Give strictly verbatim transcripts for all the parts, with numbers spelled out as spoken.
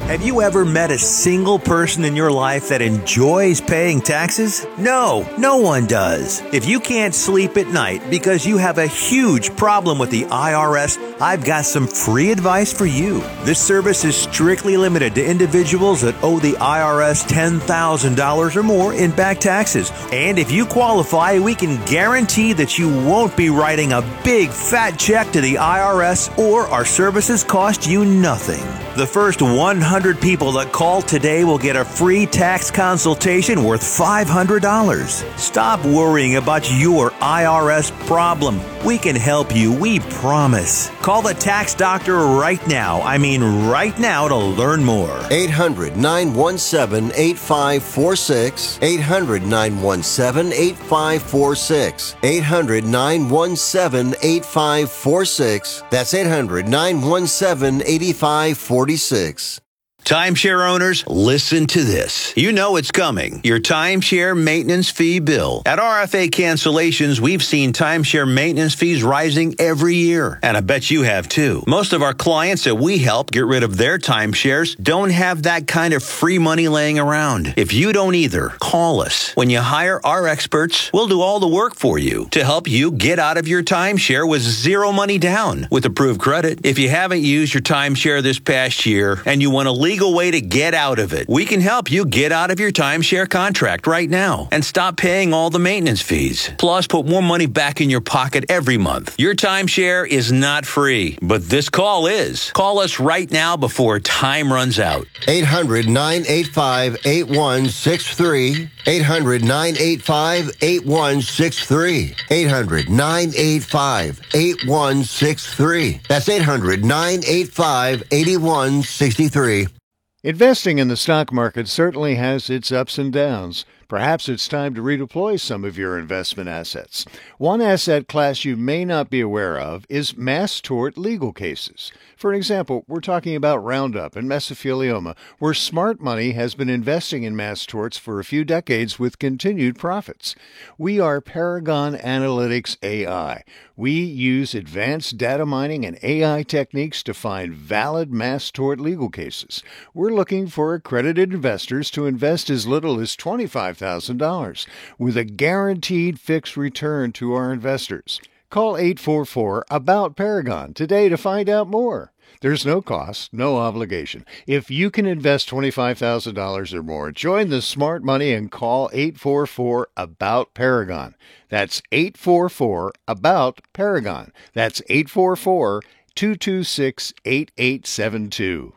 Have you ever met a single person in your life that enjoys paying taxes? No, no one does. If you can't sleep at night because you have a huge problem with the I R S, I've got some free advice for you. This service is strictly limited to individuals that owe the I R S ten thousand dollars or more in back taxes. And if you qualify, we can guarantee that you won't be writing a big fat check to the I R S, or our services cost you nothing. The first one hundred people that call today will get a free tax consultation worth five hundred dollars. Stop worrying about your I R S problem. We can help you, we promise. Call the tax doctor right now. I mean right now to learn more. eight hundred, nine one seven, eight five four six. eight hundred, nine one seven, eight five four six. eight hundred, nine one seven, eight five four six. That's eight hundred, nine one seven, eight five four six. Timeshare owners, listen to this. You know it's coming. Your timeshare maintenance fee bill. At R F A Cancellations, we've seen timeshare maintenance fees rising every year. And I bet you have too. Most of our clients that we help get rid of their timeshares don't have that kind of free money laying around. If you don't either, call us. When you hire our experts, we'll do all the work for you to help you get out of your timeshare with zero money down with approved credit. If you haven't used your timeshare this past year and you want to leave legal way to get out of it, we can help you get out of your timeshare contract right now and stop paying all the maintenance fees. Plus, put more money back in your pocket every month. Your timeshare is not free, but this call is. Call us right now before time runs out. eight hundred, nine eight five, eight one six three. eight hundred, nine eight five, eight one six three. eight hundred, nine eight five, eight one six three. That's eight hundred, nine eight five, eight one six three. Investing in the stock market certainly has its ups and downs. Perhaps it's time to redeploy some of your investment assets. One asset class you may not be aware of is mass tort legal cases. For example, we're talking about Roundup and mesothelioma, where smart money has been investing in mass torts for a few decades with continued profits. We are Paragon Analytics A I. We use advanced data mining and A I techniques to find valid mass tort legal cases. We're looking for accredited investors to invest as little as twenty-five thousand dollars with a guaranteed fixed return to our investors. Call eight four four, ABOUT Paragon today to find out more. There's no cost, no obligation. If you can invest twenty-five thousand dollars or more, join the smart money and call eight four four, ABOUT Paragon. That's eight four four, ABOUT Paragon. That's eight four four, two two six, eight eight seven two.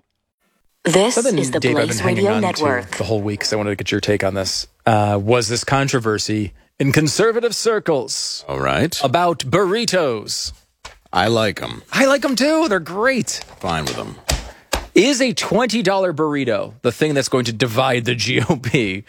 This Something, is the Dave, I've Blaze been hanging Radio on Network. to the whole week, so I wanted to get your take on this. Uh, was this controversy in conservative circles? All right. About burritos. I like them. I like them too. They're great. Fine with them. Is a twenty dollar burrito the thing that's going to divide the G O P?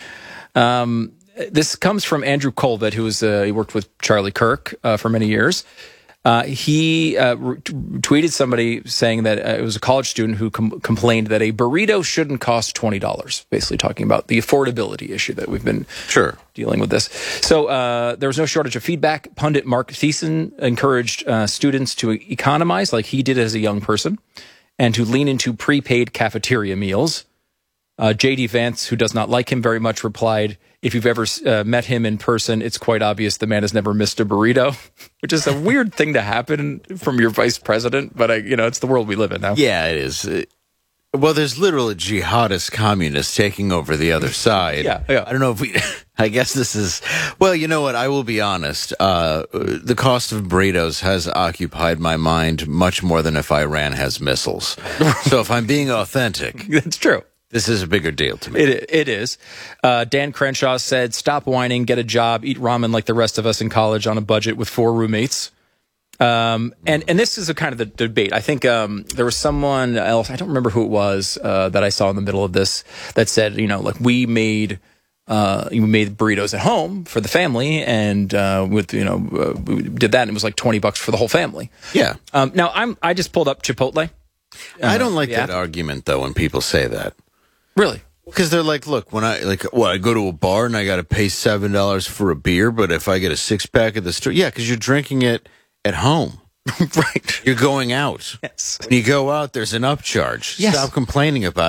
Um, this comes from Andrew Colvett, who was uh, he worked with Charlie Kirk uh, for many years. Uh, he uh, re- tweeted somebody saying that uh, it was a college student who com- complained that a burrito shouldn't cost twenty dollars, basically talking about the affordability issue that we've been sure dealing with this. So uh, there was no shortage of feedback. Pundit Mark Thiessen encouraged uh, students to economize like he did as a young person and to lean into prepaid cafeteria meals. Uh, J D Vance, who does not like him very much, replied, if you've ever uh, met him in person, it's quite obvious the man has never missed a burrito, which is a weird thing to happen from your vice president. But, I, you know, it's the world we live in now. Yeah, it is. Well, there's literally jihadist communists taking over the other side. yeah, yeah. I don't know if we... I guess this is... Well, you know what? I will be honest. Uh, the cost of burritos has occupied my mind much more than if Iran has missiles. So if I'm being authentic... That's true. This is a bigger deal to me. It, it is. Uh, Dan Crenshaw said, stop whining, get a job, eat ramen like the rest of us in college on a budget with four roommates. Um, and, and this is a kind of the debate. I think um, there was someone else, I don't remember who it was, uh, that I saw in the middle of this that said, you know, like we made... Uh, we made burritos at home for the family, and uh, with you know uh, we did that, and it was like twenty bucks for the whole family. Yeah. Um, now I'm I just pulled up Chipotle. Uh, I don't like that app. argument though when people say that. Really? Because they're like, look, when I like, what I go to a bar and I got to pay seven dollars for a beer, but if I get a six pack at the store, yeah, because you're drinking it at home. Right. You're going out. Yes. When you go out, there's an upcharge. Yes. Stop complaining about